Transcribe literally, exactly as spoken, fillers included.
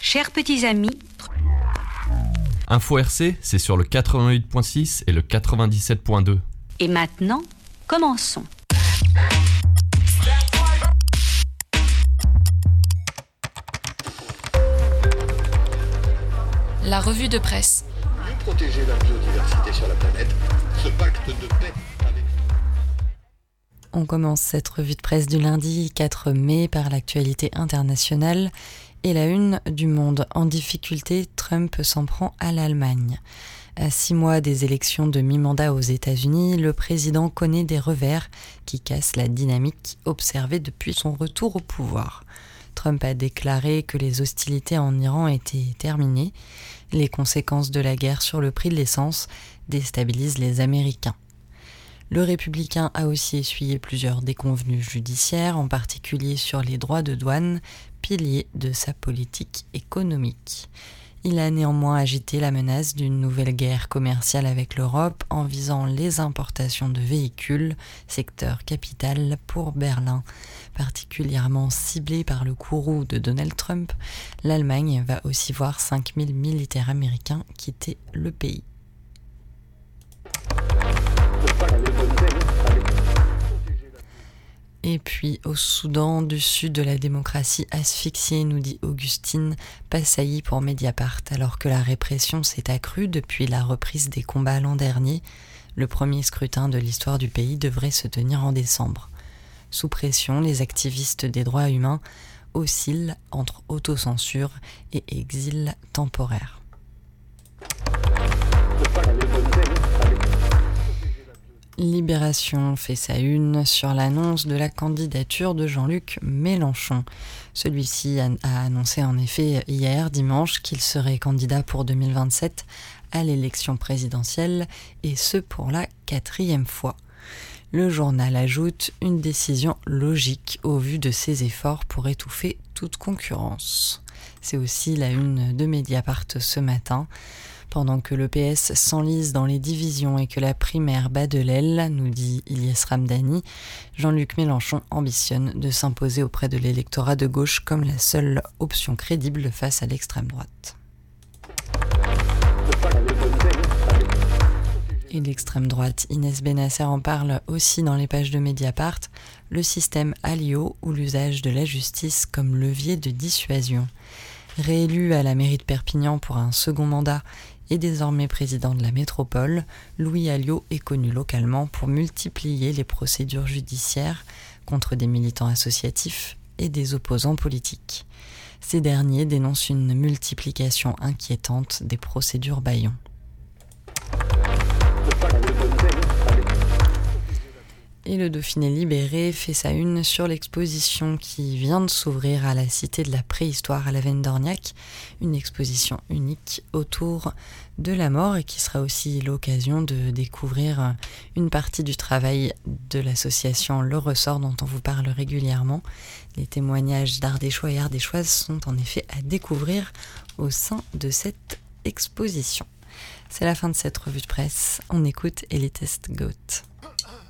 Chers petits amis, Info R C, c'est sur le quatre-vingt-huit virgule six et le quatre-vingt-dix-sept virgule deux. et maintenant, commençons. La revue de presse. Mieux protéger la biodiversité sur la planète, ce pacte de paix avec... On commence cette revue de presse du lundi quatre mai par l'actualité internationale et la une du Monde. En difficulté, Trump s'en prend à l'Allemagne. À six mois des élections de mi-mandat aux États-Unis, le président connaît des revers qui cassent la dynamique observée depuis son retour au pouvoir. Trump a déclaré que les hostilités en Iran étaient terminées. Les conséquences de la guerre sur le prix de l'essence déstabilisent les Américains. Le républicain a aussi essuyé plusieurs déconvenues judiciaires, en particulier sur les droits de douane, pilier de sa politique économique. Il a néanmoins agité la menace d'une nouvelle guerre commerciale avec l'Europe en visant les importations de véhicules, secteur capital pour Berlin. Particulièrement ciblé par le courroux de Donald Trump, l'Allemagne va aussi voir cinq mille militaires américains quitter le pays. Et puis au Soudan du Sud, de la démocratie asphyxiée, nous dit Augustine Passailly pour Mediapart. Alors que la répression s'est accrue depuis la reprise des combats l'an dernier, le premier scrutin de l'histoire du pays devrait se tenir en décembre. Sous pression, les activistes des droits humains oscillent entre autocensure et exil temporaire. Libération fait sa une sur l'annonce de la candidature de Jean-Luc Mélenchon. Celui-ci a, a annoncé en effet hier, dimanche, qu'il serait candidat pour deux mille vingt-sept à l'élection présidentielle, et ce pour la quatrième fois. Le journal ajoute une décision logique au vu de ses efforts pour étouffer toute concurrence. C'est aussi la une de Mediapart ce matin. Pendant que le P S s'enlise dans les divisions et que la primaire bat de l'aile, nous dit Ilyes Ramdani, Jean-Luc Mélenchon ambitionne de s'imposer auprès de l'électorat de gauche comme la seule option crédible face à l'extrême droite. Et l'extrême droite, Inès Benasser en parle aussi dans les pages de Mediapart, le système Alliot ou l'usage de la justice comme levier de dissuasion. Réélu à la mairie de Perpignan pour un second mandat et désormais président de la métropole, Louis Alliot est connu localement pour multiplier les procédures judiciaires contre des militants associatifs et des opposants politiques. Ces derniers dénoncent une multiplication inquiétante des procédures bâillons. Et le Dauphiné libéré fait sa une sur l'exposition qui vient de s'ouvrir à la Cité de la Préhistoire à la Veine d'Orniac, une exposition unique autour de la mort et qui sera aussi l'occasion de découvrir une partie du travail de l'association Le Ressort dont on vous parle régulièrement. Les témoignages d'Ardéchois et Ardéchoises sont en effet à découvrir au sein de cette exposition. C'est la fin de cette revue de presse. On écoute Elitist Goat.